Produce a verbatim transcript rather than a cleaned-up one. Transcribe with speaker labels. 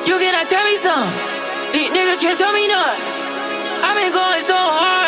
Speaker 1: You cannot tell me something. These niggas can't tell me nothing. I've been going so hard.